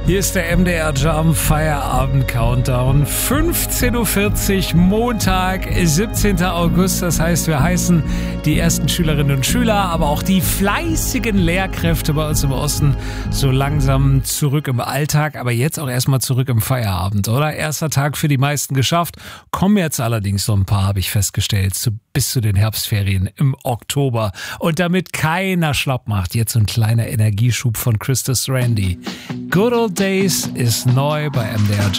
Hier ist der MDR Jam Feierabend Countdown. 15.40 Uhr, Montag, 17. August. Das heißt, wir heißen die ersten Schülerinnen und Schüler, aber auch die fleißigen Lehrkräfte bei uns im Osten so langsam zurück im Alltag. Aber jetzt auch erstmal zurück im Feierabend, oder? Erster Tag für die meisten geschafft. Kommen jetzt allerdings so ein paar, habe ich festgestellt, bis zu den Herbstferien im Oktober. Und damit keiner schlapp macht, jetzt so ein kleiner Energieschub von Christus Randy. Good Old Days ist neu bei MDR Jam.